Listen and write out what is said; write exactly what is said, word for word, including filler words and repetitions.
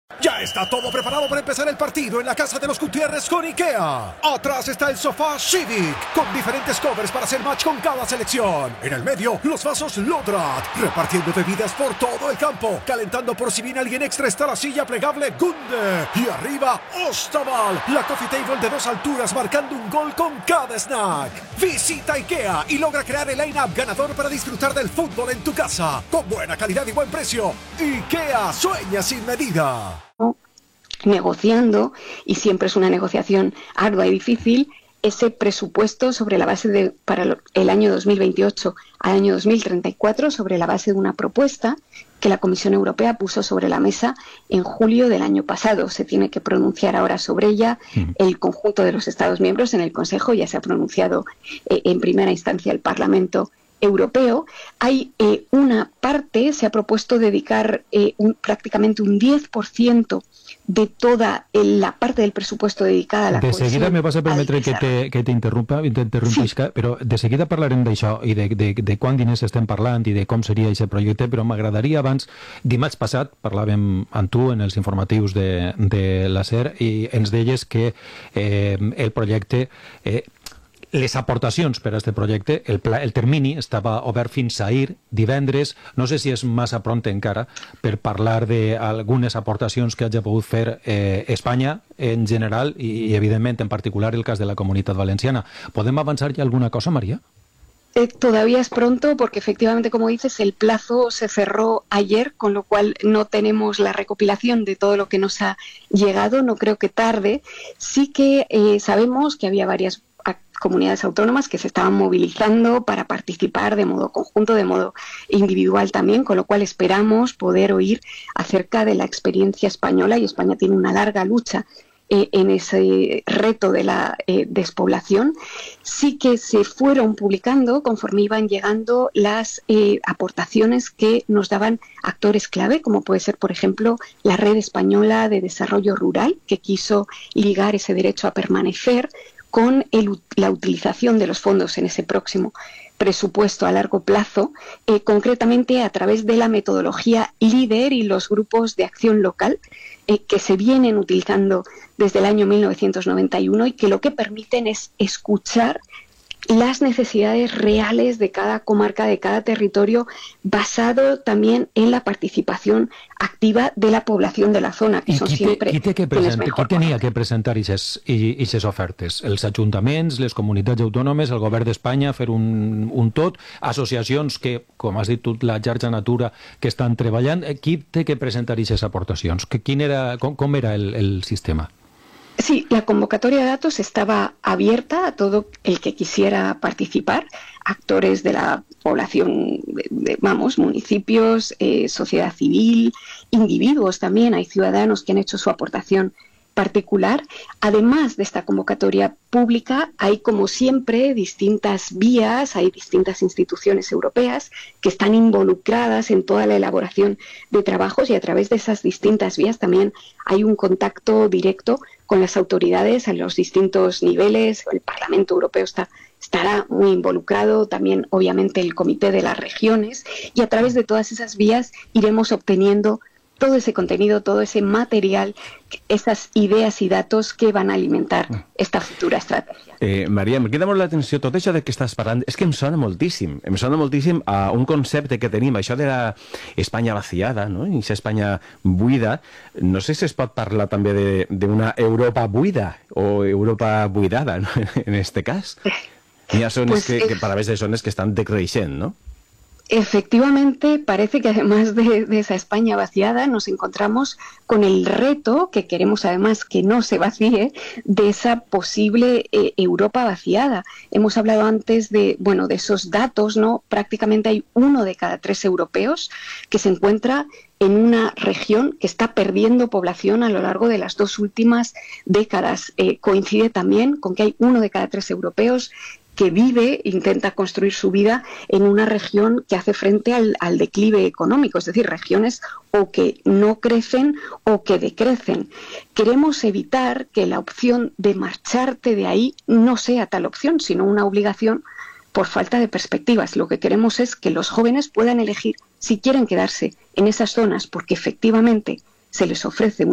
Ya está todo preparado para empezar el partido en la casa de los Gutiérrez con IKEA. Atrás está el sofá Civic, con diferentes covers para hacer match con cada selección. En el medio, los vasos Lodrat, repartiendo bebidas por todo el campo. Calentando por si viene alguien extra está la silla plegable Gunde. Y arriba, Ostaval, la coffee table de dos alturas marcando un gol con cada snack. Visita IKEA y logra crear el line-up ganador para disfrutar del fútbol en tu casa. Con buena calidad y buen precio. IKEA sueña sin medida. Negociando, y siempre es una negociación ardua y difícil, ese presupuesto sobre la base de para el año dos mil veintiocho al año dos mil treinta y cuatro, sobre la base de una propuesta que la Comisión Europea puso sobre la mesa en julio del año pasado. Se tiene que pronunciar ahora sobre ella el conjunto de los Estados miembros en el Consejo. Ya se ha pronunciado eh, en primera instancia el Parlamento Europeo. Hay eh, una parte, se ha propuesto dedicar eh, un, prácticamente un diez por ciento de toda la parte del presupuesto dedicada a la de cohesión. De seguida me vas a permetre que te, que t'interrompa, t'interrompisca, sí. Però de seguida parlarem d'això i de, de, de quant diners estem parlant i de com seria aquest projecte, però m'agradaria abans, dimarts passat, parlàvem amb tu en els informatius de, de la SER i ens deies que eh, el projecte... Eh, les aportacions per a aquest projecte, el, pla, el termini estava obert fins a ahir, divendres, no sé si és massa pront encara per parlar d'algunes aportacions que hagi pogut fer eh, Espanya en general i, i evidentment en particular el cas de la Comunitat Valenciana. ¿Podem avançar ya alguna cosa, María? Eh, todavía es pronto porque efectivamente, como dices, el plazo se cerró ayer, con lo cual no tenemos la recopilación de todo lo que nos ha llegado, no creo que tarde. Sí que eh, sabemos que había varias comunidades autónomas que se estaban movilizando para participar de modo conjunto, de modo individual también, con lo cual esperamos poder oír acerca de la experiencia española, y España tiene una larga lucha eh, en ese reto de la eh, despoblación. Sí que se fueron publicando conforme iban llegando las eh, aportaciones que nos daban actores clave, como puede ser, por ejemplo, la Red Española de Desarrollo Rural, que quiso ligar ese derecho a permanecer con el, la utilización de los fondos en ese próximo presupuesto a largo plazo, eh, concretamente a través de la metodología LEADER y los grupos de acción local eh, que se vienen utilizando desde el año mil novecientos noventa y uno y que lo que permiten es escuchar las necesidades reales de cada comarca, de cada territorio, basado también en la participación activa de la población de la zona, que son qui siempre qui, que present, qui tenia que presentar aquestes ofertes? Els ajuntaments, les comunitats autònomes, el govern d'Espanya, fer un, un tot, associacions que, com has dit tu, la xarxa Natura, que estan treballant. Qui té que presentar aquestes aportacions? Quin era, com, com era el, el sistema? Sí, la convocatoria de datos estaba abierta a todo el que quisiera participar, actores de la población, de, de, vamos, municipios, eh, sociedad civil, individuos también, hay ciudadanos que han hecho su aportación particular. Además de esta convocatoria pública, hay, como siempre, distintas vías, hay distintas instituciones europeas que están involucradas en toda la elaboración de trabajos, y a través de esas distintas vías también hay un contacto directo con las autoridades a los distintos niveles. El Parlamento Europeo está, estará muy involucrado, también obviamente el Comité de las Regiones, y a través de todas esas vías iremos obteniendo todo ese contenido, todo ese material, esas idees i datos que van a alimentar esta futura estratègia. Eh, Maria, em queda molt l'atenció tot això de que estàs parlant. És que em sona moltíssim. Em sona moltíssim a un concepte que tenim, això de la Espanya vaciada, no? I aquesta Espanya buida. No sé si es pot parlar també d'una Europa buida o Europa buidada, no? En este cas. Hi ha zones pues, que, eh... que para veces zones que estan decreixent, no? Efectivamente, parece que además de, de esa España vaciada nos encontramos con el reto, que queremos además que no se vacíe, de esa posible eh, Europa vaciada. Hemos hablado antes de, bueno, de esos datos, ¿no? Prácticamente hay uno de cada tres europeos que se encuentra en una región que está perdiendo población a lo largo de las dos últimas décadas. Eh, coincide también con que hay uno de cada tres europeos que vive, intenta construir su vida en una región que hace frente al, al declive económico, es decir, regiones o que no crecen o que decrecen. Queremos evitar que la opción de marcharte de ahí no sea tal opción, sino una obligación por falta de perspectivas. Lo que queremos es que los jóvenes puedan elegir si quieren quedarse en esas zonas, porque efectivamente se les ofrece